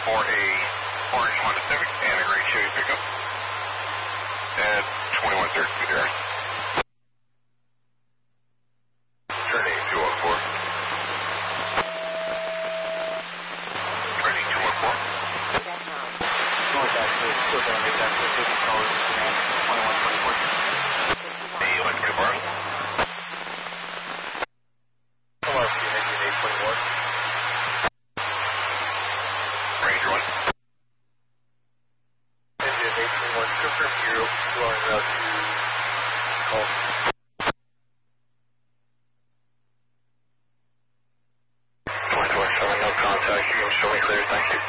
for a orange Honda Civic and a gray Chevy pickup at 2132 there. Turning 214. Turning 214. Going back to still going to make that for 50 dollars and 2124. The 124. LRP engine 821. Ranger 1. Engine 821, confirm you going out to call. 24, showing no contact. You can show me clear, thank you.